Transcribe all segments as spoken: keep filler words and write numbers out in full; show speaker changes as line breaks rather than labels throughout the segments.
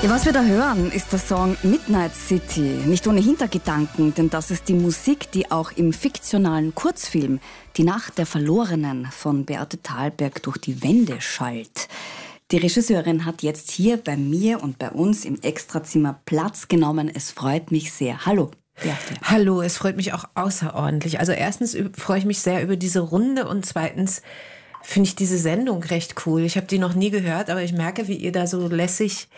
Ja, was wir da hören, ist der Song Midnight City. Nicht ohne Hintergedanken, denn das ist die Musik, die auch im fiktionalen Kurzfilm Die Nacht der Verlorenen von Beate Thalberg durch die Wände schallt. Die Regisseurin hat jetzt hier bei mir und bei uns im Extrazimmer Platz genommen. Es freut mich sehr. Hallo, Beate.
Hallo, es freut mich auch außerordentlich. Also erstens freue ich mich sehr über diese Runde und zweitens finde ich diese Sendung recht cool. Ich habe die noch nie gehört, aber ich merke, wie ihr da so lässig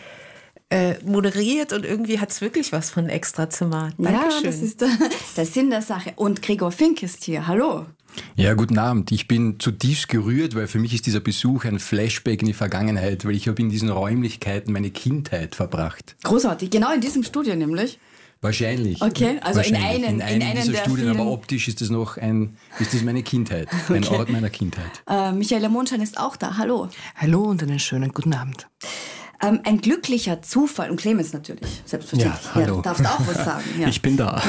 äh, moderiert und irgendwie hat es wirklich was von Extrazimmer. Dankeschön.
Ja, das ist der, der Sinn der Sache. Und Gregor Fink ist hier. Hallo.
Ja, guten Abend. Ich bin zutiefst gerührt, weil für mich ist dieser Besuch ein Flashback in die Vergangenheit, weil ich habe in diesen Räumlichkeiten meine Kindheit verbracht.
Großartig, genau in diesem Studio nämlich.
Wahrscheinlich.
Okay, also
Wahrscheinlich.
in einem,
in einem
in einem
dieser
der
Studien,
vielen...
aber optisch ist das noch ein, ist das meine Kindheit, ein
Okay.
Ort meiner Kindheit.
Äh, Michaela Mondschein ist auch da. Hallo.
Hallo und einen schönen guten Abend.
Ähm, ein glücklicher Zufall, und Clemens natürlich, selbstverständlich.
Ja, hallo.
Ja, darfst auch was sagen. Ja.
Ich bin da.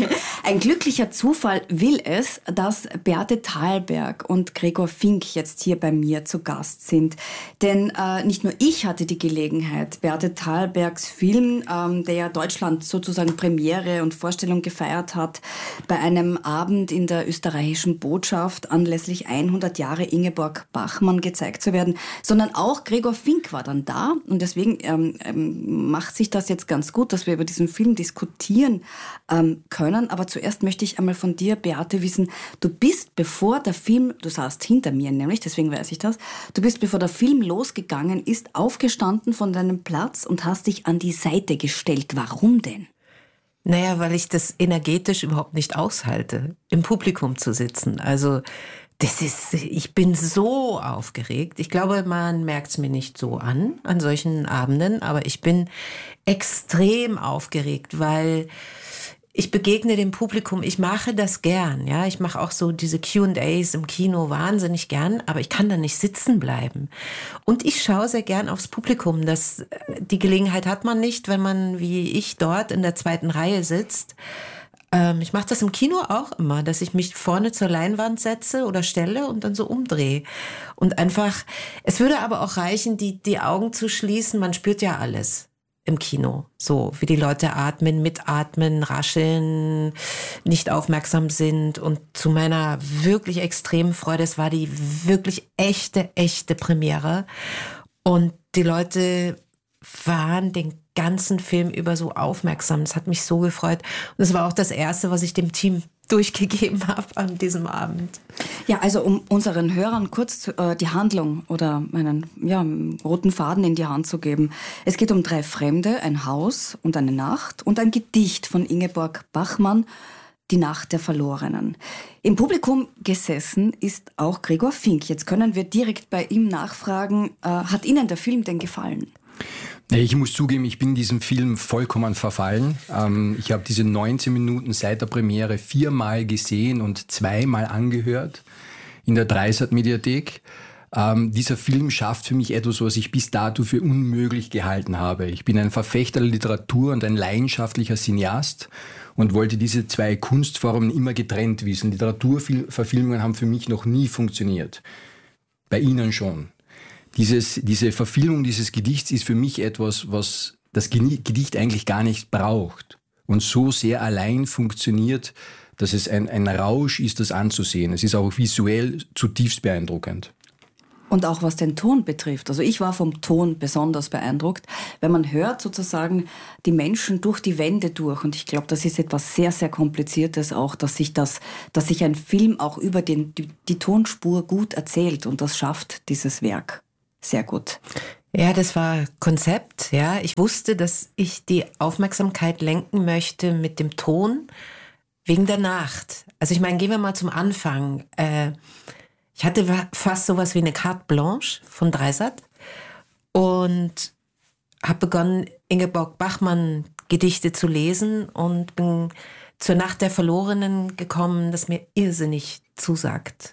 Ein glücklicher Zufall will es, dass Beate Thalberg und Gregor Fink jetzt hier bei mir zu Gast sind. Denn äh, nicht nur ich hatte die Gelegenheit, Beate Thalbergs Film, ähm, der ja Deutschland sozusagen Premiere und Vorstellung gefeiert hat, bei einem Abend in der österreichischen Botschaft anlässlich hundert Jahre Ingeborg Bachmann gezeigt zu werden, sondern auch Gregor Fink war dann da. Und deswegen ähm, ähm, macht sich das jetzt ganz gut, dass wir über diesen Film diskutieren ähm, können. Aber zuerst möchte ich einmal von dir, Beate, wissen, du bist, bevor der Film, du saßt hinter mir nämlich, deswegen weiß ich das, du bist, bevor der Film losgegangen ist, aufgestanden von deinem Platz und hast dich an die Seite gestellt. Warum denn?
Naja, weil ich das energetisch überhaupt nicht aushalte, im Publikum zu sitzen. Also das ist, ich bin so aufgeregt. Ich glaube, man merkt es mir nicht so an, an solchen Abenden, aber ich bin extrem aufgeregt, weil ich begegne dem Publikum. Ich mache das gern, ja. Ich mache auch so diese Q and A's im Kino wahnsinnig gern, aber ich kann da nicht sitzen bleiben. Und ich schaue sehr gern aufs Publikum. Das, die Gelegenheit hat man nicht, wenn man wie ich dort in der zweiten Reihe sitzt. Ich mache das im Kino auch immer, dass ich mich vorne zur Leinwand setze oder stelle und dann so umdrehe. Und einfach, es würde aber auch reichen, die, die Augen zu schließen. Man spürt ja alles im Kino. So, wie die Leute atmen, mitatmen, rascheln, nicht aufmerksam sind. Und zu meiner wirklich extremen Freude, es war die wirklich echte, echte Premiere. Und die Leute waren den ganzen Film über so aufmerksam. Das hat mich so gefreut. Und das war auch das Erste, was ich dem Team durchgegeben habe an diesem Abend.
Ja, also um unseren Hörern kurz zu, äh, die Handlung oder einen ja, roten Faden in die Hand zu geben. Es geht um drei Fremde, ein Haus und eine Nacht und ein Gedicht von Ingeborg Bachmann, Die Nacht der Verlorenen. Im Publikum gesessen ist auch Gregor Fink. Jetzt können wir direkt bei ihm nachfragen, äh, hat Ihnen der Film denn gefallen?
Ich muss zugeben, ich bin diesem Film vollkommen verfallen. Ich habe diese neunzehn Minuten seit der Premiere viermal gesehen und zweimal angehört in der Dreisat-Mediathek. Ähm, dieser Film schafft für mich etwas, was ich bis dato für unmöglich gehalten habe. Ich bin ein Verfechter der Literatur und ein leidenschaftlicher Cineast und wollte diese zwei Kunstformen immer getrennt wissen. Literaturverfilmungen haben für mich noch nie funktioniert. Bei Ihnen schon. Dieses, diese Verfilmung dieses Gedichts ist für mich etwas, was das Gedicht eigentlich gar nicht braucht und so sehr allein funktioniert, dass es ein, ein Rausch ist, das anzusehen. Es ist auch visuell zutiefst beeindruckend.
Und auch was den Ton betrifft. Also ich war vom Ton besonders beeindruckt, wenn man hört sozusagen die Menschen durch die Wände durch. Und ich glaube, das ist etwas sehr, sehr Kompliziertes auch, dass sich das, dass sich ein Film auch über den, die, die Tonspur gut erzählt. Und das schafft dieses Werk sehr gut.
Ja, das war Konzept. Ja, ich wusste, dass ich die Aufmerksamkeit lenken möchte mit dem Ton wegen der Nacht. Also ich meine, gehen wir mal zum Anfang. Äh, Ich hatte fast sowas wie eine Carte Blanche von Dreisat und habe begonnen, Ingeborg Bachmann Gedichte zu lesen und bin zur Nacht der Verlorenen gekommen, das mir irrsinnig zusagt.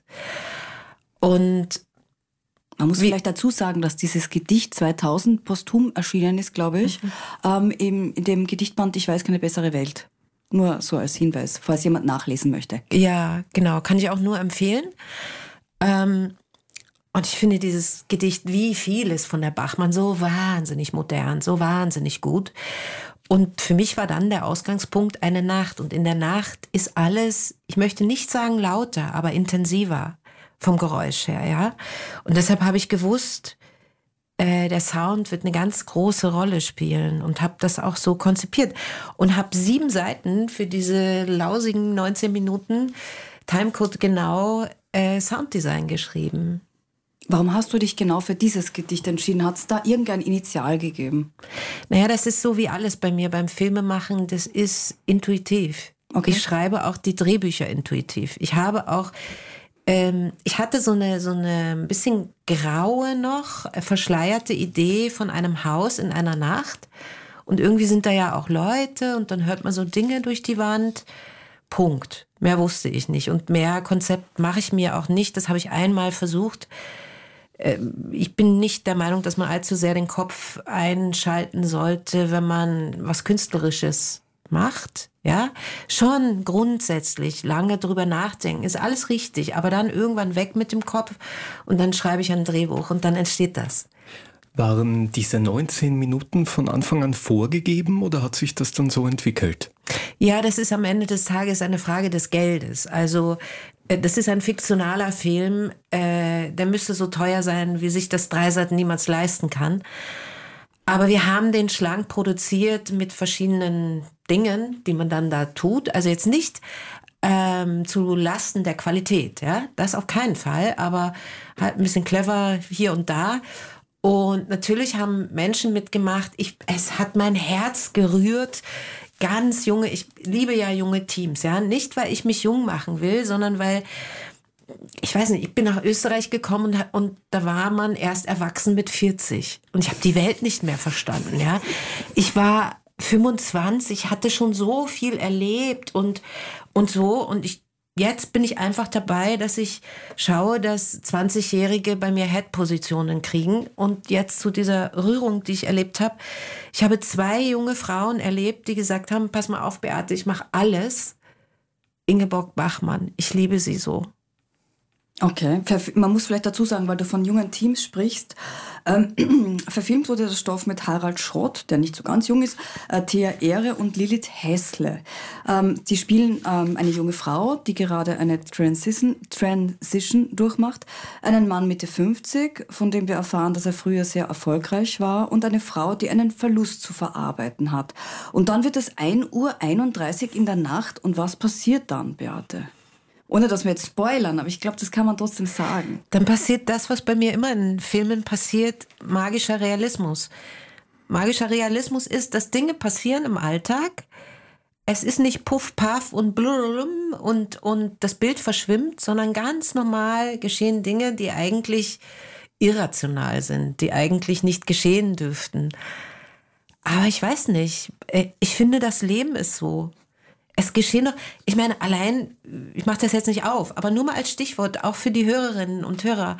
Und
man muss vielleicht dazu sagen, dass dieses Gedicht zweitausend posthum erschienen ist, glaube ich, mhm. ähm, in, in dem Gedichtband Ich weiß keine bessere Welt. Nur so als Hinweis, falls jemand nachlesen möchte.
Ja, genau, kann ich auch nur empfehlen. Ähm, Und ich finde dieses Gedicht, wie vieles von der Bachmann, so wahnsinnig modern, so wahnsinnig gut. Und für mich war dann der Ausgangspunkt eine Nacht. Und in der Nacht ist alles, ich möchte nicht sagen lauter, aber intensiver vom Geräusch her, ja. Und deshalb habe ich gewusst, äh, der Sound wird eine ganz große Rolle spielen und habe das auch so konzipiert. Und habe sieben Seiten für diese lausigen neunzehn Minuten Timecode genau äh, Sounddesign geschrieben.
Warum hast du dich genau für dieses Gedicht entschieden? Hat es da irgendein Initial gegeben?
Naja, das ist so wie alles bei mir beim Filmemachen, das ist intuitiv. Okay. Ich schreibe auch die Drehbücher intuitiv. Ich habe auch, ähm, ich hatte so eine, so eine ein bisschen graue noch, verschleierte Idee von einem Haus in einer Nacht. Und irgendwie sind da ja auch Leute und dann hört man so Dinge durch die Wand. Punkt. Mehr wusste ich nicht. Und mehr Konzept mache ich mir auch nicht. Das habe ich einmal versucht. Ich bin nicht der Meinung, dass man allzu sehr den Kopf einschalten sollte, wenn man was Künstlerisches macht. Ja, schon grundsätzlich lange drüber nachdenken, ist alles richtig, aber dann irgendwann weg mit dem Kopf und dann schreibe ich ein Drehbuch und dann entsteht das.
Waren diese neunzehn Minuten von Anfang an vorgegeben oder hat sich das dann so entwickelt?
Ja, das ist am Ende des Tages eine Frage des Geldes. Also das ist ein fiktionaler Film, äh, der müsste so teuer sein, wie sich das Dreisat niemals leisten kann. Aber wir haben den schlank produziert mit verschiedenen Dingen, die man dann da tut. Also jetzt nicht ähm, zu Lasten der Qualität, ja, das auf keinen Fall, aber halt ein bisschen clever hier und da. Und natürlich haben Menschen mitgemacht. Ich, es hat mein Herz gerührt. Ganz junge, ich liebe ja junge Teams, ja. Nicht, weil ich mich jung machen will, sondern weil, ich weiß nicht, ich bin nach Österreich gekommen und, und da war man erst erwachsen mit vierzig. Und ich habe die Welt nicht mehr verstanden, ja. Ich war fünfundzwanzig, hatte schon so viel erlebt und, und so. Und ich, jetzt bin ich einfach dabei, dass ich schaue, dass zwanzigjährige bei mir Head-Positionen kriegen. Und jetzt zu dieser Rührung, die ich erlebt habe. Ich habe zwei junge Frauen erlebt, die gesagt haben, pass mal auf, Beate, ich mache alles. Ingeborg Bachmann, ich liebe sie so.
Okay, man muss vielleicht dazu sagen, weil du von jungen Teams sprichst, ähm, verfilmt wurde der Stoff mit Harald Schrott, der nicht so ganz jung ist, äh, Thea Ehre und Lilith Hässle. Ähm, die spielen ähm, eine junge Frau, die gerade eine Transition, Transition durchmacht, einen Mann Mitte fünfzig, von dem wir erfahren, dass er früher sehr erfolgreich war, und eine Frau, die einen Verlust zu verarbeiten hat. Und dann wird es ein Uhr einunddreißig in der Nacht, und was passiert dann, Beate? Ohne dass wir jetzt spoilern, aber ich glaube, das kann man trotzdem sagen.
Dann passiert das, was bei mir immer in Filmen passiert, magischer Realismus. Magischer Realismus ist, dass Dinge passieren im Alltag. Es ist nicht puff, paff und blum und, und das Bild verschwimmt, sondern ganz normal geschehen Dinge, die eigentlich irrational sind, die eigentlich nicht geschehen dürften. Aber ich weiß nicht, ich finde, das Leben ist so. Es geschehen doch, ich meine, allein, ich mache das jetzt nicht auf, aber nur mal als Stichwort, auch für die Hörerinnen und Hörer,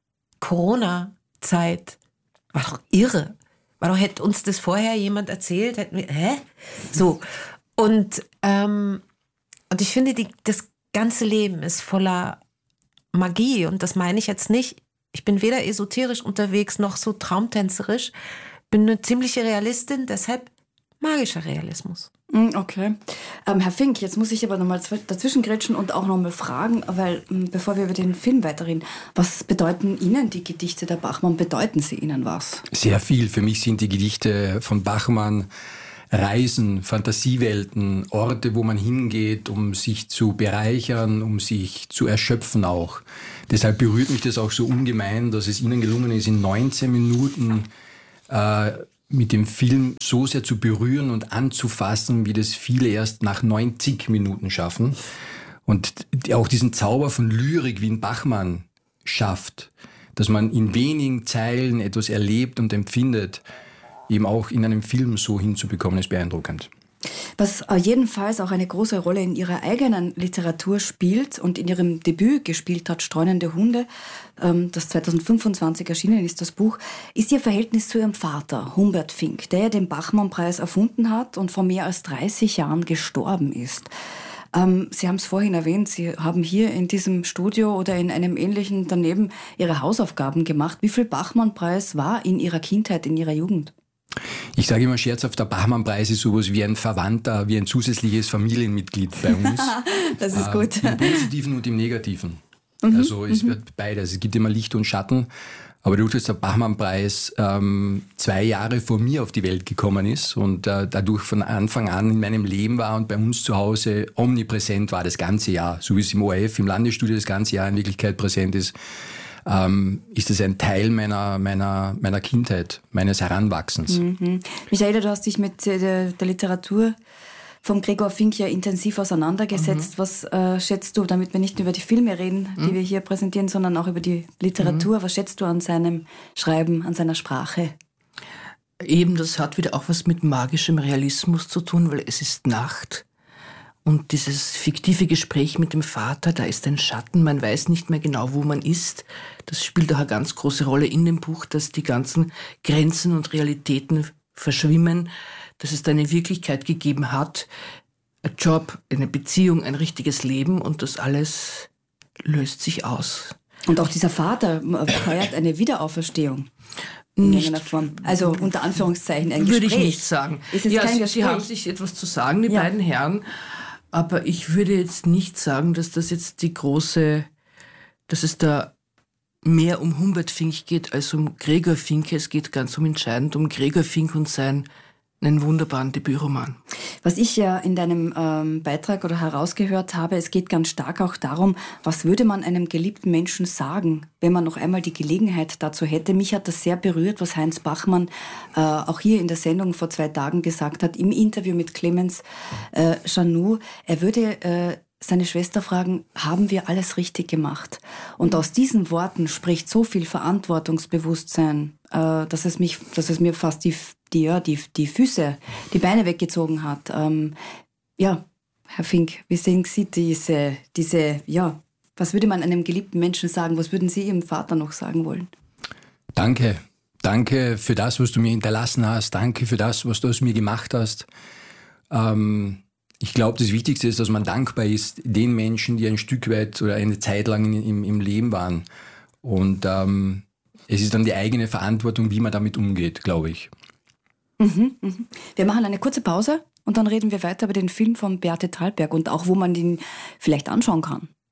Corona-Zeit war doch irre. War doch, hätte uns das vorher jemand erzählt, hätten wir, hä? So, und, ähm, und ich finde, die, das ganze Leben ist voller Magie, und das meine ich jetzt nicht, ich bin weder esoterisch unterwegs, noch so traumtänzerisch, bin eine ziemliche Realistin, deshalb magischer Realismus.
Okay. Ähm, Herr Fink, jetzt muss ich aber nochmal dazwischen grätschen und auch nochmal fragen, weil ähm, bevor wir über den Film weiterreden, was bedeuten Ihnen die Gedichte der Bachmann? Bedeuten sie Ihnen was?
Sehr viel. Für mich sind die Gedichte von Bachmann Reisen, Fantasiewelten, Orte, wo man hingeht, um sich zu bereichern, um sich zu erschöpfen auch. Deshalb berührt mich das auch so ungemein, dass es Ihnen gelungen ist, in neunzehn Minuten äh, mit dem Film so sehr zu berühren und anzufassen, wie das viele erst nach neunzig Minuten schaffen. Und auch diesen Zauber von Lyrik, wie ihn Bachmann schafft, dass man in wenigen Zeilen etwas erlebt und empfindet, eben auch in einem Film so hinzubekommen, ist beeindruckend.
Was jedenfalls auch eine große Rolle in ihrer eigenen Literatur spielt und in ihrem Debüt gespielt hat, Streunende Hunde, das zweitausendfünfundzwanzig erschienen ist, das Buch, ist ihr Verhältnis zu ihrem Vater, Humbert Fink, der ja den Bachmann-Preis erfunden hat und vor mehr als dreißig Jahren gestorben ist. Ähm, Sie haben es vorhin erwähnt, Sie haben hier in diesem Studio oder in einem ähnlichen daneben Ihre Hausaufgaben gemacht. Wie viel Bachmann-Preis war in Ihrer Kindheit, in Ihrer Jugend?
Ich sage immer scherzhaft, der Bachmann-Preis ist sowas wie ein Verwandter, wie ein zusätzliches Familienmitglied bei uns.
Das ist gut.
Äh, Im Positiven und im Negativen. Mhm, also es wird beides. Es gibt immer Licht und Schatten. Aber dadurch, dass der Bachmann-Preis ähm, zwei Jahre vor mir auf die Welt gekommen ist und äh, dadurch von Anfang an in meinem Leben war und bei uns zu Hause omnipräsent war das ganze Jahr, so wie es im O R F, im Landesstudio das ganze Jahr in Wirklichkeit präsent ist, ähm, ist das ein Teil meiner, meiner, meiner Kindheit, meines Heranwachsens.
Mhm. Michaela, du hast dich mit der, der Literatur vom Gregor Fink ja intensiv auseinandergesetzt. Mhm. Was äh, schätzt du, damit wir nicht nur über die Filme reden, die mhm. wir hier präsentieren, sondern auch über die Literatur, mhm. was schätzt du an seinem Schreiben, an seiner Sprache?
Eben, das hat wieder auch was mit magischem Realismus zu tun, weil es ist Nacht. Und dieses fiktive Gespräch mit dem Vater, da ist ein Schatten, man weiß nicht mehr genau, wo man ist. Das spielt auch eine ganz große Rolle in dem Buch, dass die ganzen Grenzen und Realitäten verschwimmen, dass es da eine Wirklichkeit gegeben hat, ein Job, eine Beziehung, ein richtiges Leben und das alles löst sich aus.
Und auch dieser Vater feiert eine Wiederauferstehung. In
Nicht,
irgendeiner Form. Also unter Anführungszeichen ein
Würde
Gespräch.
ich nicht sagen.
Ist es
ja,
kein
sie,
Gespräch?
sie haben sich etwas zu sagen, die
Ja.
beiden Herren. Aber ich würde jetzt nicht sagen, dass das jetzt die große, dass es da mehr um Humbert Fink geht als um Gregor Fink. Es geht ganz um entscheidend um Gregor Fink und sein einen wunderbaren Debütroman.
Was ich ja in deinem ähm, Beitrag oder herausgehört habe, es geht ganz stark auch darum, was würde man einem geliebten Menschen sagen, wenn man noch einmal die Gelegenheit dazu hätte. Mich hat das sehr berührt, was Heinz Bachmann äh, auch hier in der Sendung vor zwei Tagen gesagt hat, im Interview mit Clemens äh, Chanou. Er würde äh, seine Schwester fragen, haben wir alles richtig gemacht? Und aus diesen Worten spricht so viel Verantwortungsbewusstsein, äh, dass es mich, dass es mir fast die die, ja, die, die Füße, die Beine weggezogen hat. Ähm, ja, Herr Fink, wie sehen Sie diese, diese, ja, was würde man einem geliebten Menschen sagen? Was würden Sie Ihrem Vater noch sagen wollen?
Danke. Danke für das, was du mir hinterlassen hast. Danke für das, was du aus mir gemacht hast. Ähm, ich glaube, das Wichtigste ist, dass man dankbar ist den Menschen, die ein Stück weit oder eine Zeit lang im, im Leben waren. Und ähm, es ist dann die eigene Verantwortung, wie man damit umgeht, glaube ich.
Mhm, mhm. Wir machen eine kurze Pause und dann reden wir weiter über den Film von Beate Thalberg und auch, wo man den vielleicht anschauen kann.